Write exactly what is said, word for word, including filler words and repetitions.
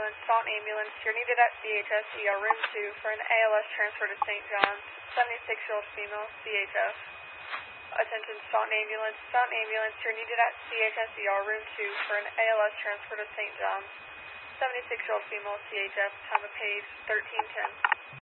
ambulance, Staunton ambulance. You're needed at C H S E R room two for an A L S transfer to Saint John's. seventy-six-year-old female, C H F. Attention, Staunton ambulance, Staunton ambulance. You're needed at C H S E R room two for an A L S transfer to Saint John's. seventy-six-year-old female, C H F. Time of page thirteen ten.